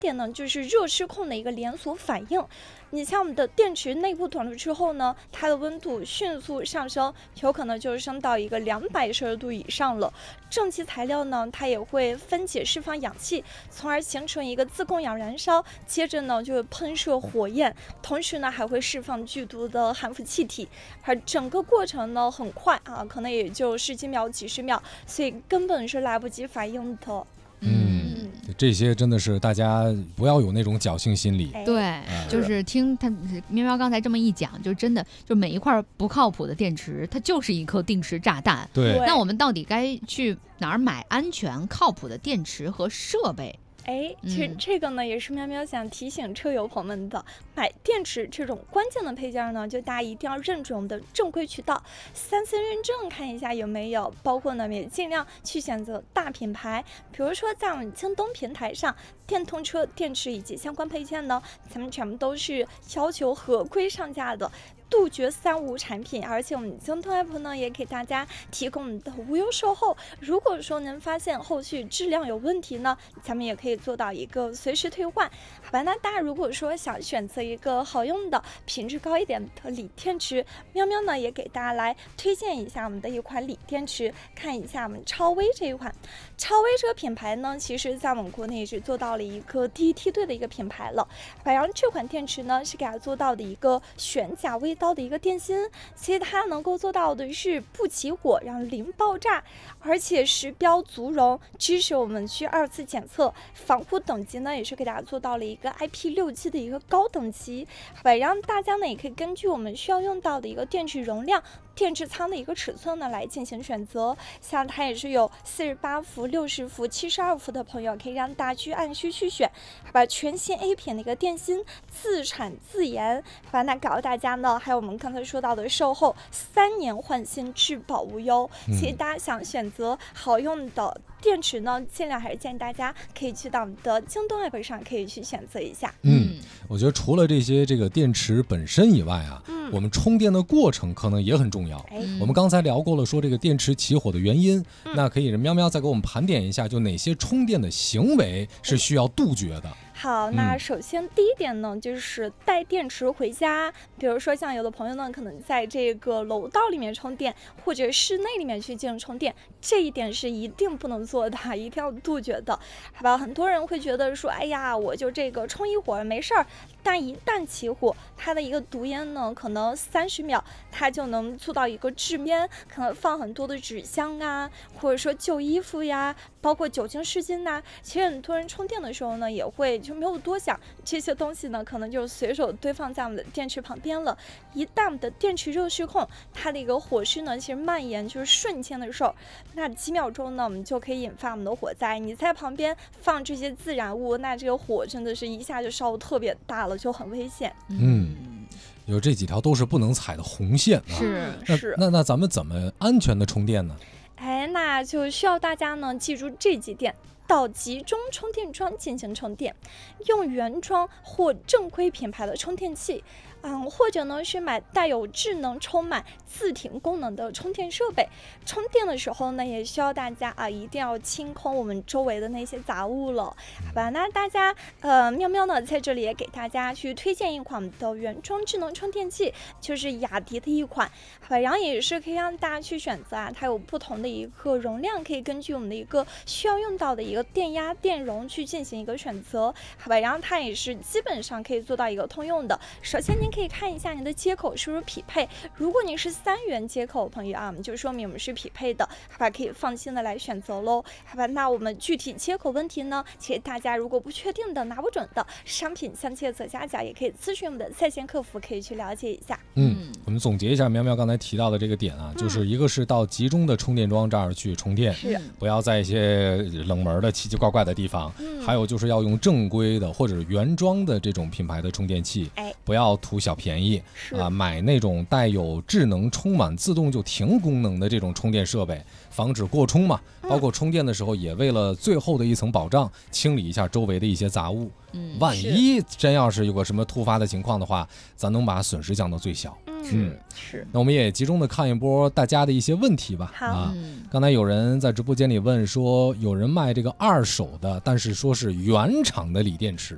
点呢，就是热失控的一个连锁反应。你像我们的电池内部短路之后呢，它的温度迅速上升，有可能就升到一个200摄氏度以上了。正极材料呢，它也会分解释放氧气，从而形成一个自供氧燃烧，接着呢就会喷射火焰，同时呢还会释放剧毒的含氟气体，而整个过程呢很快啊，可能也就十几秒、几十秒，所以根本是来不及反应的。 这些真的是大家不要有那种侥幸心理。 对，就是听他喵喵刚才这么一讲，就真的就每一块不靠谱的电池，它就是一颗定时炸弹。 对， 那我们到底该去哪儿买安全靠谱的电池和设备？ 其实这个呢也是喵喵想提醒车友朋友们的，买电池这种关键的配件呢，就大家一定要认准我们的正规渠道，3C认证看一下有没有，包括呢也尽量去选择大品牌，比如说在我们京东平台上，电动车电池以及相关配件呢，咱们全部都是要求合规上架的。杜绝3无产品，而且我们京东 app 呢也给大家提供我们的无忧售后。如果说您发现后续质量有问题呢，咱们也可以做到一个随时退换。好吧，那大家如果说想选择一个好用的、品质高一点的锂电池，喵喵呢也给大家来推荐一下我们的一款锂电池，看一下我们超微这一款。超微这个品牌呢，其实在我们国内也是做到了一个第一梯队的一个品牌了。然后这款电池呢是给它做到的一个悬架微刀的一个电芯，所以它能够做到的是不起火，然后零爆炸，而且时标足熔，支持我们去2次检测，防护等级呢也是给大家做到了一个 IP67的一个高等级，让大家呢也可以根据我们需要用到的一个电池容量、电池仓的一个尺寸呢来进行选择。像它也是有48伏、60伏、72伏的朋友，可以让大家去按需去选，全新 A 品的一个电芯，自产自研，那告诉大家呢，还有我们刚才说到的售后3年换新，质保无忧。所以大家想选择好用的电池呢，尽量还是建议大家可以去到我们的京东 app 上可以去选择一下。 我觉得除了这个电池本身以外啊，我们充电的过程可能也很重要。我们刚才聊过了，说这个电池起火的原因，那可以喵喵再给我们盘点一下，就哪些充电的行为是需要杜绝的。 好，那首先第一点呢，就是带电池回家。比如说像有的朋友呢，可能在这个楼道里面充电，或者室内里面去进行充电，这一点是一定不能做的，一定要杜绝的，好吧？很多人会觉得说，哎呀，我就这个充一会儿没事儿，但一旦起火，它的一个毒烟呢，可能30秒它就能做到一个致烟，可能放很多的纸箱啊，或者说旧衣服呀，包括酒精湿巾呐。其实很多人充电的时候呢，也会就没有多想这些东西呢，可能就随手堆放在我们的电池旁边了。一旦我们的电池热失控，它的一个火势呢，其实蔓延就是瞬间的事儿。那几秒钟呢，我们就可以引发我们的火灾。你在旁边放这些自燃物，那这个火真的是一下就烧得特别大了，就很危险。 有这几条都是不能踩的红线啊。 是。 那咱们怎么安全的充电呢？ 那就需要大家呢记住这几点。到集中充电桩进行充电，用原装或正规品牌的充电器，或者呢是买带有智能充满自停功能的充电设备。充电的时候呢，也需要大家一定要清空我们周围的那些杂物了，好吧？那大家喵喵呢在这里也给大家去推荐一款我们的原装智能充电器，就是雅迪的一款，好吧？然后也是可以让大家去选择它有不同的一个容量，可以根据我们的一个需要用到的一个电压、电容去进行一个选择，好吧？然后它也是基本上可以做到一个通用的。首先您可以看一下您的接口是不是匹配，如果您是3元接口朋友就说明我们是匹配的，好吧？可以放心的来选择喽，好吧？那我们具体接口问题呢，其实大家如果不确定的、拿不准的，商品相切择加价也可以咨询我们的在线客服，可以去了解一下。 我们总结一下喵喵刚才提到的这个点就是一个是到集中的充电桩这儿去充电，不要在一些冷门的奇奇怪怪的地方，还有就是要用正规的或者原装的这种品牌的充电器，不要图小便宜买那种带有智能充满自动就停功能的这种充电设备，防止过充嘛。包括充电的时候也为了最后的一层保障，清理一下周围的一些杂物，万一真要是有个什么突发的情况的话，咱能把损失降到最小。 是。 那我们也集中的看一波大家的一些问题吧。刚才有人在直播间里问说，有人卖这个2手的，但是说是原厂的锂电池，